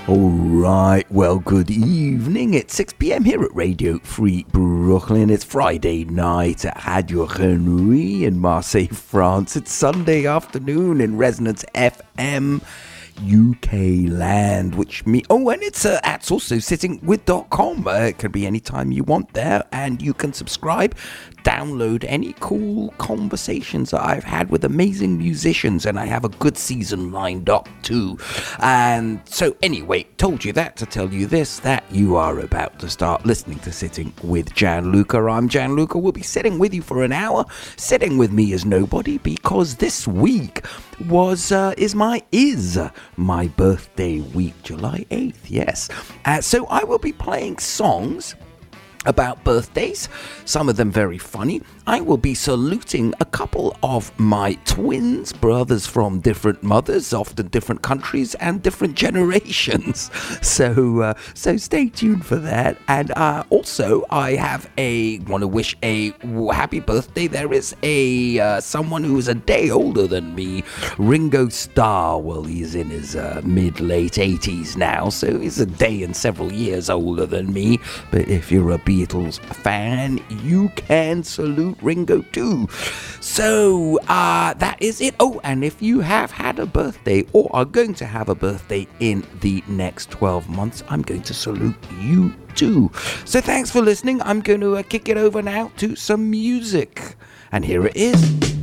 Alright, well, good evening. It's 6 p.m. here at Radio Free Brooklyn. It's Friday night at Radio Henry in Marseille, France. It's Sunday afternoon in Resonance FM. UK land, which me and it's also sittingwith.com. It can be anytime you want there, and you can subscribe, download any cool conversations that I've had with amazing musicians, and I have a good season lined up too. And so anyway, told you that to tell you this, that you are about to start listening to Sitting with Gianluca. I'm Gianluca. We'll be sitting with you for an hour. Sitting with me is nobody, because this week is my birthday week, July 8th, yes. So I will be playing songs about birthdays, some of them very funny. I will be saluting a couple of my twins, brothers from different mothers, often different countries and different generations. So stay tuned for that. And also, I want to wish a happy birthday. There is someone who is a day older than me, Ringo Starr. Well, he's in his mid-late 80s now, so he's a day and several years older than me. But if you're a Beatles fan, you can salute Ringo too. So that is it. Oh, and if you have had a birthday or are going to have a birthday in the next 12 months, I'm going to salute you too. So thanks for listening. I'm going to kick it over now to some music, and here it is.